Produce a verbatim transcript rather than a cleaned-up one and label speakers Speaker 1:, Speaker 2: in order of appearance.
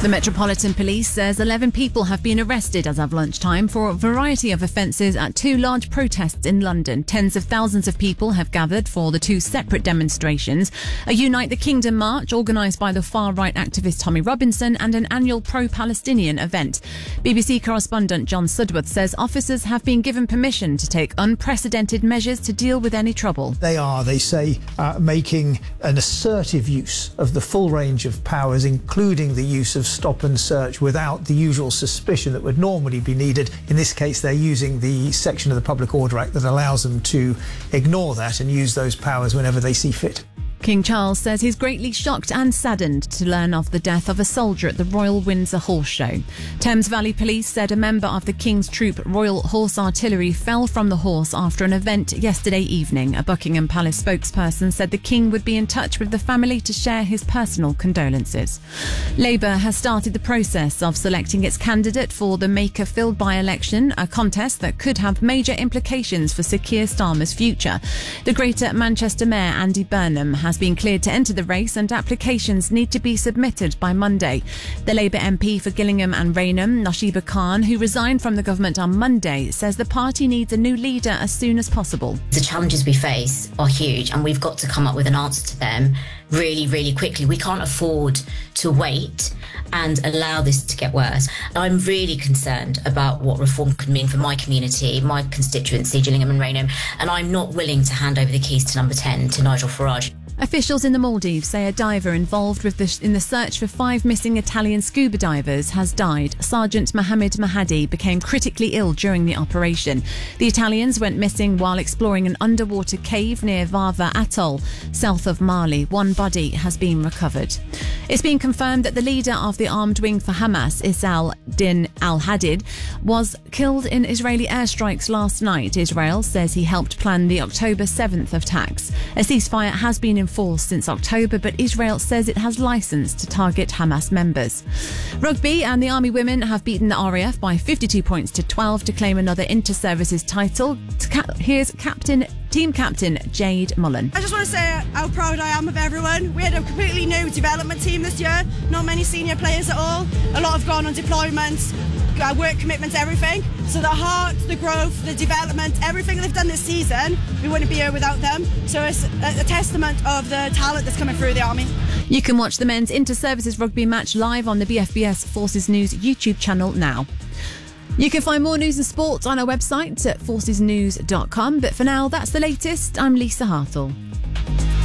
Speaker 1: The Metropolitan Police says eleven people have been arrested as of lunchtime for a variety of offences at two large protests in London. Tens of thousands of people have gathered for the two separate demonstrations, a Unite the Kingdom march organised by the far-right activist Tommy Robinson and an annual pro-Palestinian event. B B C correspondent John Sudworth says officers have been given permission to take unprecedented measures to deal with any trouble.
Speaker 2: They are, they say, uh, making an assertive use of the full range of powers, including the use of stop and search without the usual suspicion that would normally be needed. In this case, they're using the section of the Public Order Act that allows them to ignore that and use those powers whenever they see fit.
Speaker 1: King Charles says he's greatly shocked and saddened to learn of the death of a soldier at the Royal Windsor Horse Show. Thames Valley Police said a member of the King's Troop Royal Horse Artillery fell from the horse after an event yesterday evening. A Buckingham Palace spokesperson said the King would be in touch with the family to share his personal condolences. Labour has started the process of selecting its candidate for the Makerfield by-election, a contest that could have major implications for Sir Keir Starmer's future. The Greater Manchester Mayor Andy Burnham has has been cleared to enter the race and applications need to be submitted by Monday. The Labour M P for Gillingham and Rainham, Nashiba Khan, who resigned from the government on Monday, says the party needs a new leader as soon as possible.
Speaker 3: The challenges we face are huge and we've got to come up with an answer to them really, really quickly. We can't afford to wait and allow this to get worse. I'm really concerned about what reform could mean for my community, my constituency, Gillingham and Rainham, and I'm not willing to hand over the keys to number ten to Nigel Farage.
Speaker 1: Officials in the Maldives say a diver involved with the, in the search for five missing Italian scuba divers has died. Sergeant Mohammed Mahadi became critically ill during the operation. The Italians went missing while exploring an underwater cave near Varva Atoll, south of Mali. One body has been recovered. It's been confirmed that the leader of the armed wing for Hamas, Issal Din al-Hadid, was killed in Israeli airstrikes last night. Israel says he helped plan the October seventh attacks. A ceasefire has been in force since October, but Israel says it has licence to target Hamas members. Rugby and the Army women have beaten the R A F by fifty-two points to twelve to claim another inter-services title. Here's captain, team captain Jade Mullen.
Speaker 4: I just want to say how proud I am of everyone. We had a completely new development team this year, not many senior players at all. A lot have gone on deployments, work commitments, everything. So the heart, the growth, the development, everything they've done this season, we wouldn't be here without them. So it's a, a testament of the talent that's coming through the Army.
Speaker 1: You can watch the men's inter-services rugby match live on the B F B S Forces News YouTube channel now. You can find more news and sport on our website at forces news dot com. But for now, that's the latest. I'm Lisa Hartle.